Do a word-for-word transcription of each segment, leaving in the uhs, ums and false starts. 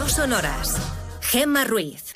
No Sonoras. Gemma Ruiz.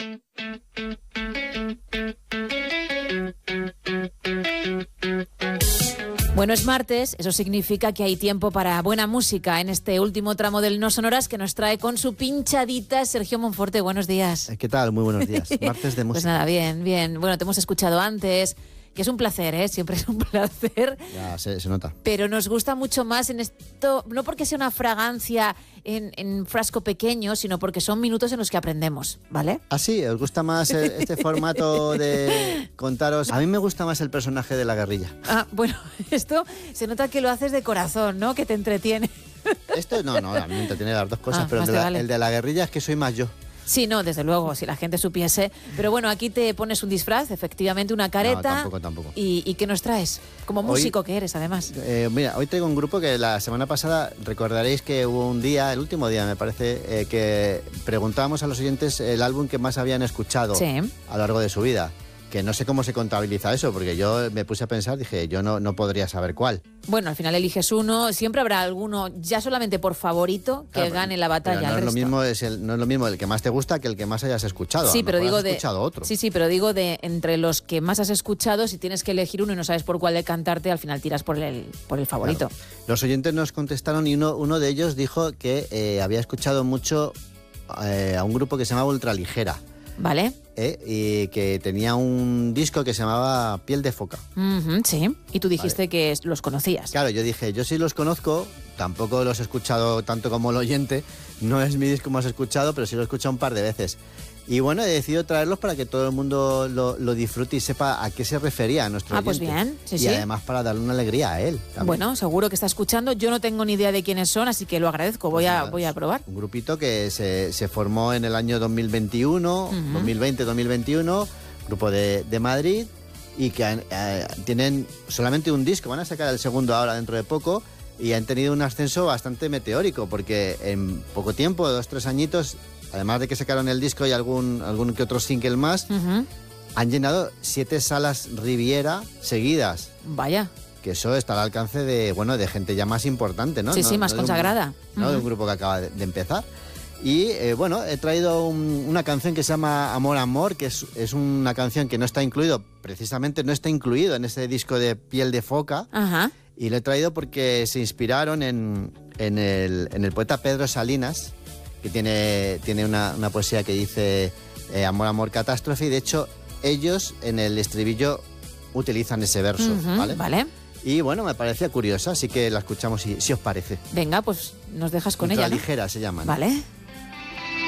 Bueno, es martes, eso significa que hay tiempo para buena música en este último tramo del No Sonoras que nos trae con su pinchadita Sergio Monforte. Buenos días. ¿Qué tal? Muy buenos días. Martes de música. Pues nada, bien, bien. Bueno, te hemos escuchado antes, que es un placer, ¿eh? Siempre es un placer. Ya, se, se nota. Pero nos gusta mucho más en esto, no porque sea una fragancia en, en frasco pequeño, sino porque son minutos en los que aprendemos, ¿vale? Ah, sí, ¿os gusta más el, este formato de contaros? A mí me gusta más el personaje de la guerrilla. Ah, bueno, esto se nota que lo haces de corazón, ¿no? Que te entretiene. Esto no, no, a mí me entretiene las dos cosas, Ah, pero el de, la, vale. el de la guerrilla es que soy más yo. Sí, no, desde luego, si la gente supiese. Pero bueno, aquí te pones un disfraz, efectivamente, una careta. No, tampoco, tampoco. ¿Y, y qué nos traes? Como Hoy, músico que eres, además. Eh, mira, hoy traigo un grupo que la semana pasada recordaréis que hubo un día, el último día me parece, eh, que preguntábamos a los oyentes el álbum que más habían escuchado Sí. a lo largo de su vida. Que no sé cómo se contabiliza eso, porque yo me puse a pensar, dije, yo no, no podría saber cuál. Bueno, al final eliges uno, siempre habrá alguno, ya solamente por favorito, que Claro, gane la batalla. pero no, al es lo resto. mismo, es el, no es lo mismo el que más te gusta que el que más hayas escuchado. Sí, A lo pero mejor digo has de escuchado otro. Sí, sí, pero digo de entre los que más has escuchado, si tienes que elegir uno y no sabes por cuál de cantarte, al final tiras por el por el favorito. Claro. Los oyentes nos contestaron y uno, uno de ellos dijo que eh, había escuchado mucho eh, a un grupo que se llamaba Ultraligera. ¿Vale? ¿eh? Y que tenía un disco que se llamaba Piel de Foca. Uh-huh, sí. Y tú dijiste Vale. que los conocías. Claro, yo dije, yo sí los conozco, tampoco los he escuchado tanto como el oyente, no es mi disco más escuchado, pero sí lo he escuchado un par de veces. Y bueno, he decidido traerlos para que todo el mundo lo, lo disfrute y sepa a qué se refería a nuestro Ah, oyente. pues bien, sí, y sí. además para darle una alegría a él también. Bueno, seguro que está escuchando. Yo no tengo ni idea de quiénes son, así que lo agradezco. Voy Pues a nada, voy a probar. Un grupito que se, se formó en el año dos mil veintiuno, Uh-huh. dos mil veinte dos mil veintiuno, grupo de, de Madrid, y que han- eh, tienen solamente un disco, van a sacar el segundo ahora dentro de poco, y han tenido un ascenso bastante meteórico, porque en poco tiempo, dos, tres añitos, además de que sacaron el disco y algún, algún que otro single más, Uh-huh. han llenado siete salas Riviera seguidas, Vaya. que eso está al alcance de, bueno, de gente ya más importante, ¿no? Sí, No- sí, más no de un- consagrada. no de un Ujú. grupo que acaba de, de empezar. Y eh, bueno, he traído un- una canción que se llama Amor, Amor, que es, es una canción que no está incluido, precisamente no está incluido en ese disco de Piel de Foca, Ajá. y lo he traído porque se inspiraron en, en, el, en el poeta Pedro Salinas, que tiene, tiene una, una poesía que dice eh, Amor, Amor, Catástrofe, y de hecho ellos en el estribillo utilizan ese verso, Ujú, ¿vale? Vale. Y bueno, me parecía curiosa, así que la escuchamos si, si os parece. Venga, pues nos dejas con ella, ¿no? Ligera se llaman. Vale.